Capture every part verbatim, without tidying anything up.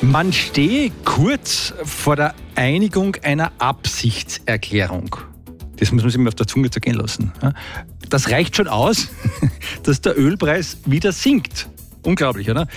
Man stehe kurz vor der Einigung einer Absichtserklärung. Das muss man sich mal auf der Zunge zergehen lassen. Das reicht schon aus, dass der Ölpreis wieder sinkt. Unglaublich, oder?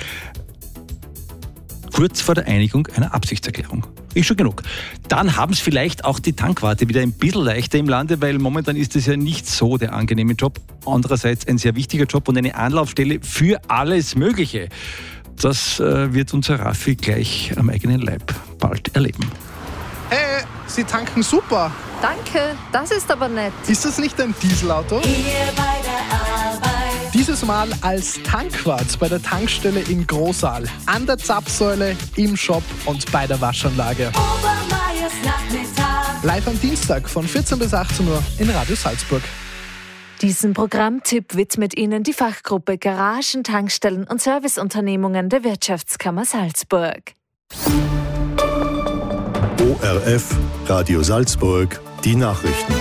Kurz vor der Einigung einer Absichtserklärung. Ist schon genug. Dann haben es vielleicht auch die Tankwarte wieder ein bisschen leichter im Lande, weil momentan ist es ja nicht so der angenehme Job. Andererseits ein sehr wichtiger Job und eine Anlaufstelle für alles Mögliche. Das äh, wird unser Raffi gleich am eigenen Leib bald erleben. Hey, Sie tanken super. Danke, das ist aber nett. Ist das nicht ein Dieselauto? Hier bei der Arbeit. Dieses Mal als Tankwart bei der Tankstelle in Großaal, an der Zapfsäule, im Shop und bei der Waschanlage. Obermeiers Nachmittag. Live am Dienstag von vierzehn bis achtzehn Uhr in Radio Salzburg. Diesen Programmtipp widmet Ihnen die Fachgruppe Garagen, Tankstellen und Serviceunternehmungen der Wirtschaftskammer Salzburg. O R F, Radio Salzburg, die Nachrichten.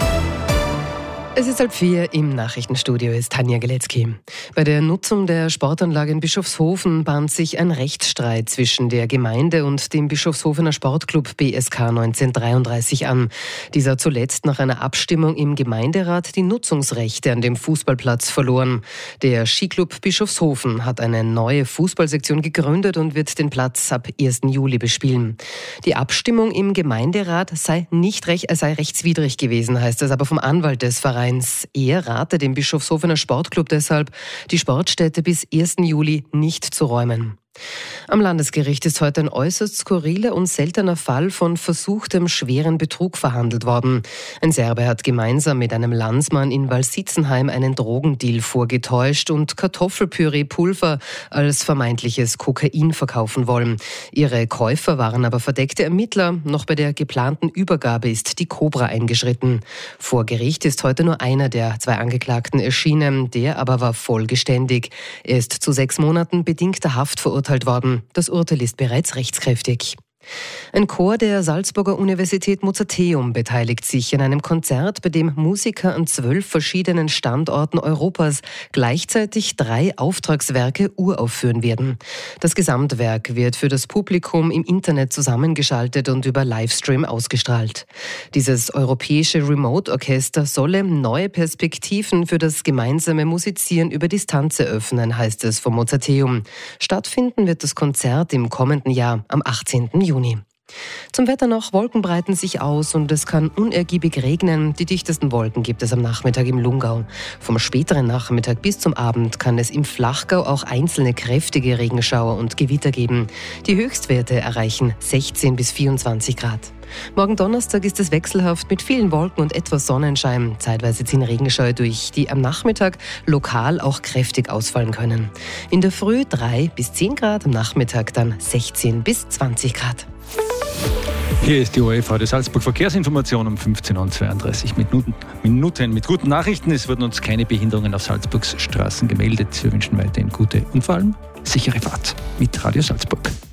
Es ist halb vier, im Nachrichtenstudio ist Tanja Geletzky. Bei der Nutzung der Sportanlage in Bischofshofen bahnt sich ein Rechtsstreit zwischen der Gemeinde und dem Bischofshofener Sportclub B S K neunzehnhundertdreiunddreißig an. Dieser hat zuletzt nach einer Abstimmung im Gemeinderat die Nutzungsrechte an dem Fußballplatz verloren. Der Skiclub Bischofshofen hat eine neue Fußballsektion gegründet und wird den Platz ab ersten Juli bespielen. Die Abstimmung im Gemeinderat sei nicht recht, sei rechtswidrig gewesen, heißt es aber vom Anwalt des Vereins. Er rate dem Bischofshofener Sportclub deshalb, die Sportstätte bis ersten Juli nicht zu räumen. Am Landesgericht ist heute ein äußerst skurriler und seltener Fall von versuchtem schweren Betrug verhandelt worden. Ein Serbe hat gemeinsam mit einem Landsmann in Walsitzenheim einen Drogendeal vorgetäuscht und Kartoffelpüree-Pulver als vermeintliches Kokain verkaufen wollen. Ihre Käufer waren aber verdeckte Ermittler. Noch bei der geplanten Übergabe ist die Cobra eingeschritten. Vor Gericht ist heute nur einer der zwei Angeklagten erschienen. Der aber war vollgeständig. Er ist zu sechs Monaten bedingter Haft verurteilt worden. Das Urteil ist bereits rechtskräftig. Ein Chor der Salzburger Universität Mozarteum beteiligt sich an einem Konzert, bei dem Musiker an zwölf verschiedenen Standorten Europas gleichzeitig drei Auftragswerke uraufführen werden. Das Gesamtwerk wird für das Publikum im Internet zusammengeschaltet und über Livestream ausgestrahlt. Dieses europäische Remote-Orchester solle neue Perspektiven für das gemeinsame Musizieren über Distanz eröffnen, heißt es vom Mozarteum. Stattfinden wird das Konzert im kommenden Jahr am achtzehnten Juni. Zum Wetter noch, Wolken breiten sich aus und es kann unergiebig regnen. Die dichtesten Wolken gibt es am Nachmittag im Lungau. Vom späteren Nachmittag bis zum Abend kann es im Flachgau auch einzelne kräftige Regenschauer und Gewitter geben. Die Höchstwerte erreichen sechzehn bis vierundzwanzig Grad. Morgen Donnerstag ist es wechselhaft mit vielen Wolken und etwas Sonnenschein. Zeitweise ziehen Regenschauer durch, die am Nachmittag lokal auch kräftig ausfallen können. In der Früh drei bis zehn Grad, am Nachmittag dann sechzehn bis zwanzig Grad. Hier ist die O R F Radio Salzburg Verkehrsinformation um fünfzehn Uhr zweiunddreißig Minuten. Minuten mit guten Nachrichten. Es wurden uns keine Behinderungen auf Salzburgs Straßen gemeldet. Wir wünschen weiterhin gute und vor allem sichere Fahrt mit Radio Salzburg.